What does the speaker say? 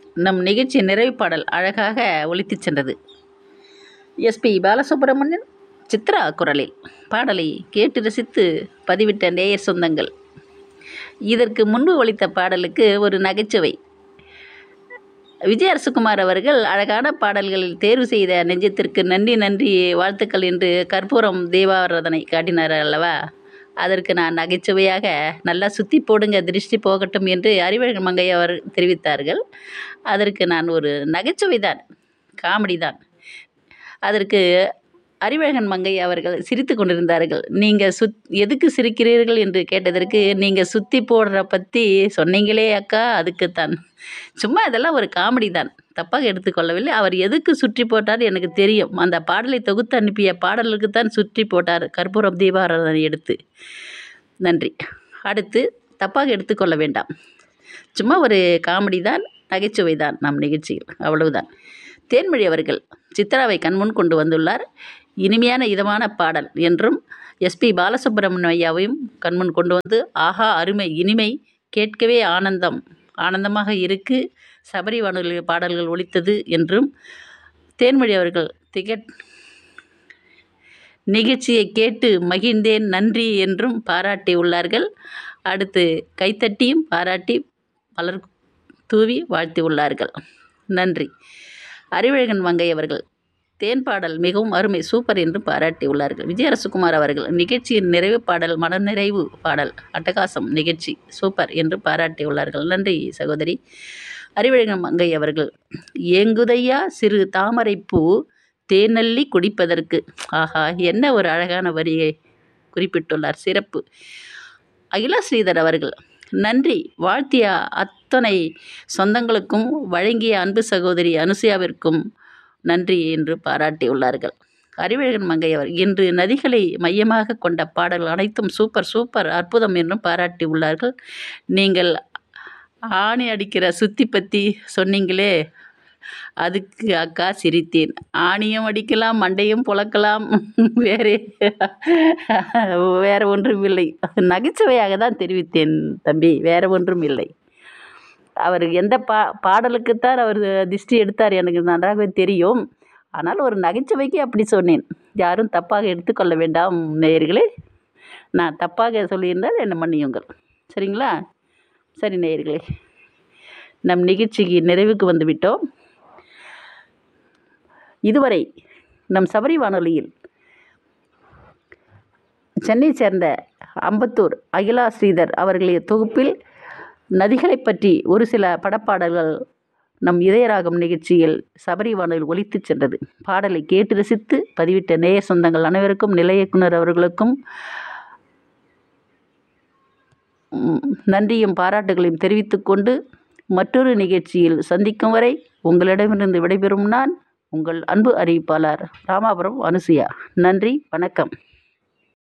நம் நிகழ்ச்சி நிறைவு பாடல் அழகாக ஒலித்துச் சென்றது. எஸ்பி பாலசுப்ரமணியன் சித்ரா குரலில் பாடலை கேட்டு ரசித்து பதிவிட்ட நேயர் சொந்தங்கள். இதற்கு முன்பு ஒலித்த பாடலுக்கு ஒரு நகைச்சுவை. விஜய் அரசகுமார் அவர்கள் அழகான பாடல்களில் தேர்வு செய்த நெஞ்சத்திற்கு நன்றி நன்றி வாழ்த்துக்கள் என்று கற்பூரம் தீபாராதனை காட்டினார் அல்லவா? அதற்கு நான் நகைச்சுவையாக நல்லா சுற்றி போடுங்க திருஷ்டி போகட்டும் என்று அறிவழகன் மங்கை அவர் தெரிவித்தார்கள். அதற்கு நான் ஒரு நகைச்சுவை தான், காமெடி தான். அதற்கு அறிவழகன் மங்கை அவர்கள் சிரித்து கொண்டிருந்தார்கள். நீங்கள் எதுக்கு சிரிக்கிறீர்கள் என்று கேட்டதற்கு, நீங்கள் சுற்றி போடுற பற்றி சொன்னீங்களே அக்கா, அதுக்குத்தான். சும்மா இதெல்லாம் ஒரு காமெடி தான், தப்பாக எடுத்துக்கொள்ளவில்லை. அவர் எதுக்கு சுற்றி போட்டார் எனக்கு தெரியும். அந்த பாடலை தொகுத்து அனுப்பிய பாடலுக்கு தான் சுற்றி போட்டார், கற்பூரம் தீபாராதனை எடுத்து. நன்றி. அடுத்து தப்பாக எடுத்துக்கொள்ள வேண்டாம், சும்மா ஒரு காமெடி தான், நகைச்சுவை தான் நம் நிகழ்ச்சியில், அவ்வளவுதான். தேன்மொழி அவர்கள் சித்ராவை கண்முன் கொண்டு வந்துள்ளார். இனிமையான இதமான பாடல் என்றும் எஸ்பி பாலசுப்ரமணியம் ஐயாவையும் கண்முன் கொண்டு வந்து, ஆஹா அருமை, இனிமை, கேட்கவே ஆனந்தமாக இருக்கு, சபரி வானொலி பாடல்கள் ஒலித்தது என்றும் தேன்மொழி அவர்கள் நிகழ்ச்சியை கேட்டு மகிழ்ந்தேன் நன்றி என்றும் பாராட்டி உள்ளார்கள். அடுத்து கைத்தட்டியும் பாராட்டி மலர் தூவி வாழ்த்தி உள்ளார்கள். நன்றி. அறிவழகன் மங்கை அவர்கள் தேன் பாடல் மிகவும் அருமை, சூப்பர் என்று பாராட்டி உள்ளார்கள். விஜய் அரசகுமார் அவர்கள் நிகழ்ச்சியின் நிறைவு பாடல் மனநிறைவு பாடல், அட்டகாசம், நிகழ்ச்சி சூப்பர் என்று பாராட்டி உள்ளார்கள். நன்றி சகோதரி. அறிவழகன் மங்கை அவர்கள் ஏங்குதையா சிறு தாமரைப்பூ தேனள்ளி குடிப்பதற்கு. ஆஹா, என்ன ஒரு அழகான வரியை குறிப்பிட்டுள்ளார், சிறப்பு. அகிலா ஸ்ரீதர் அவர்கள் நன்றி, வாழ்த்திய அத்தனை சொந்தங்களுக்கும் வழங்கிய அன்பு சகோதரி அனுசுயாவிற்கும் நன்றி என்று பாராட்டியுள்ளார்கள். அறிவழகன் மங்கை அவர் இன்று நதிகளை மையமாக கொண்ட பாடல்கள் அனைத்தும் சூப்பர் சூப்பர் அற்புதம் என்றும் பாராட்டி உள்ளார்கள். நீங்கள் ஆணி அடிக்கிற சுத்தி பற்றி சொன்னீங்களே, அதுக்கு அக்கா சிரித்தேன். ஆணியும் அடிக்கலாம், மண்டையும் புழக்கலாம், வேற ஒன்றும் இல்லை. நகைச்சுவையாக தான் தெரிவித்தேன் தம்பி, வேற ஒன்றும் இல்லை. அவர் எந்த பாடலுக்குத்தான் அவர் திஷ்டி எடுத்தார் எனக்கு நன்றாகவே தெரியும். ஆனால் ஒரு நகைச்சுவைக்கு அப்படி சொன்னேன். யாரும் தப்பாக எடுத்துக்கொள்ள வேண்டாம் நேயர்களே. நான் தப்பாக சொல்லியிருந்தால் என்னை மன்னியுங்கள், சரிங்களா? சரி நேயர்களே, நம் நிகழ்ச்சிக்கு நிறைவுக்கு வந்துவிட்டோம். இதுவரை நம் சபரி வானொலியில் சென்னை சேர்ந்த அம்பத்தூர் அகிலா ஸ்ரீதர் அவர்களுடைய தொகுப்பில் நதிகளை பற்றி ஒரு சில படப்பாடல்கள் நம் இதயராகம் நிகழ்ச்சியில் சபரி வானொலியில் ஒலித்து சென்றது. பாடலை கேட்டு ரசித்து பதிவிட்ட நேய சொந்தங்கள் அனைவருக்கும், நிலைய இயக்குனர் அவர்களுக்கும் நன்றியும் பாராட்டுகளையும் தெரிவித்துக்கொண்டு, மற்றொரு நிகழ்ச்சியில் சந்திக்கும் வரை உங்களிடமிருந்து விடைபெறும் நான் உங்கள் அன்பு அறிவிப்பாளர் ராமாபுரம் அனுசுயா. நன்றி, வணக்கம்.